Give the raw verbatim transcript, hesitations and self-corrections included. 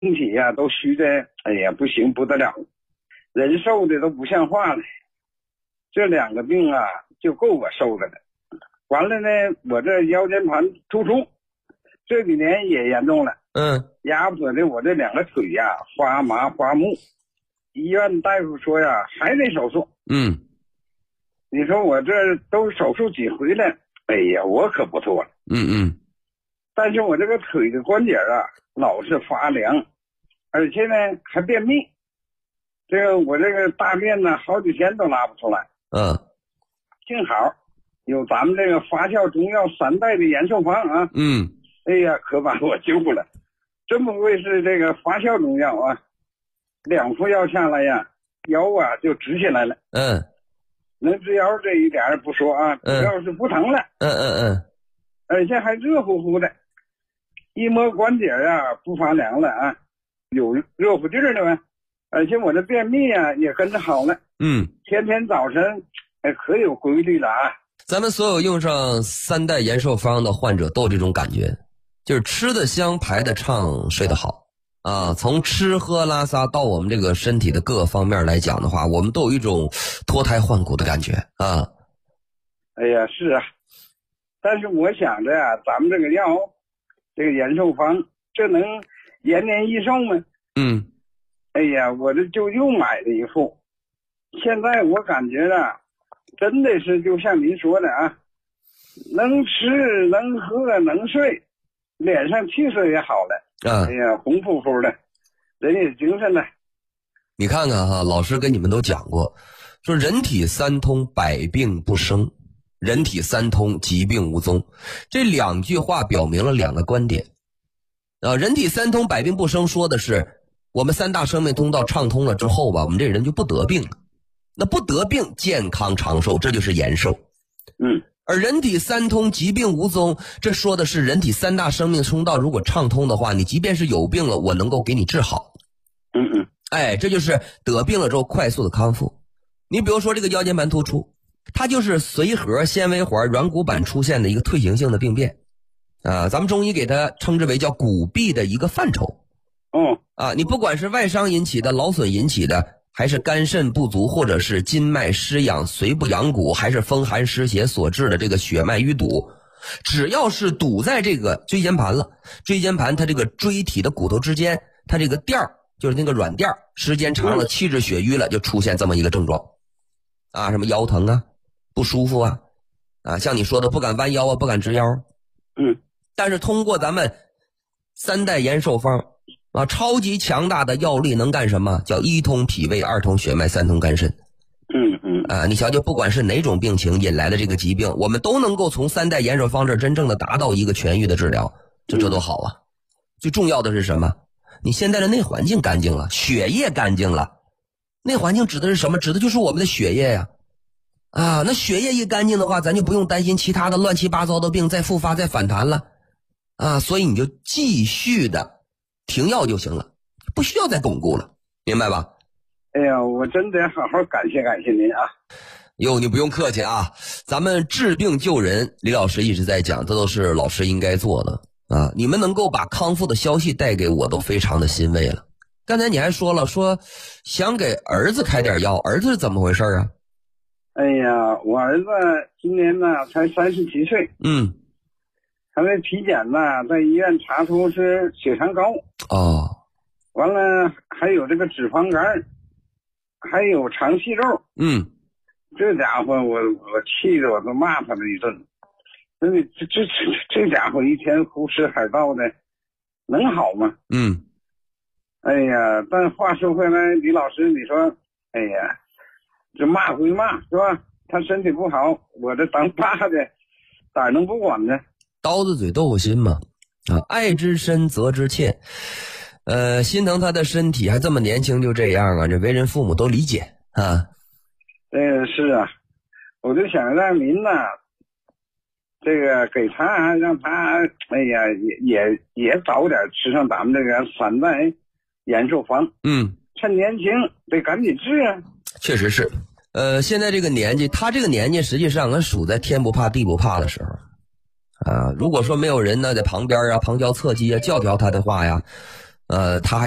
身体呀、啊、都虚的，哎呀不行不得了，人瘦的都不像话了。这两个病啊就够我受的了。完了呢，我这腰间盘突出这几年也严重了， 嗯， 压迫的我这两个腿呀、啊、发麻发木，医院大夫说呀还得手术。 嗯， 你说我这都手术几回了，哎呀我可不错了。 嗯嗯， 但是我这个腿的关节啊老是发凉，而且呢还便秘，这个我这个大便呢好几天都拉不出来。 嗯， 幸好有咱们这个发酵中药三代的延寿方啊， 嗯， 哎呀可把我救了，真不愧是这个发酵中药啊，两副药下来呀腰啊就直起来了。 嗯， 能直腰这一点不说啊，主要是不疼了。 嗯嗯嗯， 而且还热乎乎的，一摸关节啊不发凉了啊，有热乎劲儿了呗。而且我这便秘啊也跟着好了。 嗯， 天天早晨哎可有规律了啊。 咱们所有用上三代延寿方的患者都有这种感觉，就是吃得香，排得畅，睡得好啊。从吃喝拉撒到我们这个身体的各个方面来讲的话，我们都有一种脱胎换骨的感觉啊。 哎呀是啊，但是我想着呀、啊，咱们这个药这个延寿方这能延年益寿吗？ 嗯， 哎呀我这就又买了一副，现在我感觉啊真的是就像您说的啊，能吃能喝能睡，脸上气色也好了啊，哎呀红扑扑的，人也精神了。 你看看哈，老师跟你们都讲过，说人体三通百病不生，人体三通疾病无踪，这两句话表明了两个观点啊。人体三通百病不生说的是我们三大生命通道畅通了之后吧，我们这人就不得病了，那不得病健康长寿，这就是延寿。 嗯， 而人体三通疾病无踪，这说的是人体三大生命通道如果畅通的话，你即便是有病了，我能够给你治好。 嗯嗯， 哎，这就是得病了之后快速的康复。你比如说这个腰间盘突出，它就是髓核纤维环软骨板出现的一个退行性的病变啊，咱们中医给它称之为叫骨痹的一个范畴。 哦啊，你不管是外伤引起的、劳损引起的，还是肝肾不足，或者是筋脉失养、髓不养骨，还是风寒湿邪所致的这个血脉淤堵，只要是堵在这个椎间盘了，椎间盘它这个椎体的骨头之间，它这个垫儿就是那个软垫儿，时间长了气滞血瘀了，就出现这么一个症状啊，什么腰疼啊、不舒服啊，啊，像你说的不敢弯腰啊、不敢直腰。 嗯， 但是通过咱们三代延寿方啊，超级强大的药力能干什么？叫一通脾胃，二通血脉，三通肝肾。 嗯嗯啊，你瞧瞧，不管是哪种病情引来的这个疾病，我们都能够从三代延寿方这真正的达到一个痊愈的治疗，这这多好啊！最重要的是什么？你现在的内环境干净了，血液干净了。内环境指的是什么？指的就是我们的血液呀。啊，那血液一干净的话，咱就不用担心其他的乱七八糟的病再复发再反弹了。啊，所以你就继续的停药就行了，不需要再巩固了，明白吧？ 哎呀，我真得好好感谢感谢您啊！ 哟，你不用客气啊，咱们治病救人，李老师一直在讲，这都是老师应该做的啊。你们能够把康复的消息带给我，都非常的欣慰了。刚才你还说了，说想给儿子开点药，儿子是怎么回事啊？ 哎呀，我儿子今年呢才三十七岁， 嗯， 他那体检呢，在医院查出是血糖高， 哦， 完了还有这个脂肪肝，还有肠息肉。 嗯， 这家伙我我气得我都骂他了一顿。这这这这家伙一天胡吃海盗的，能好吗？ 嗯， 哎呀，但话说回来，李老师，你说，哎呀，这骂归骂是吧？他身体不好，我这当爸的哪能不管呢？ 刀子嘴豆腐心嘛，啊，爱之深责之切，呃，心疼他的身体，还这么年轻就这样啊，这为人父母都理解啊。 呃，是啊，我就想让您呢，这个给他让他，哎呀，也也也早点吃上咱们这个三代延寿方。嗯，趁年轻得赶紧治啊。 确实是，呃，现在这个年纪，他这个年纪实际上还属在天不怕地不怕的时候。啊，如果说没有人呢在旁边啊旁敲侧击啊教条他的话呀，呃，他还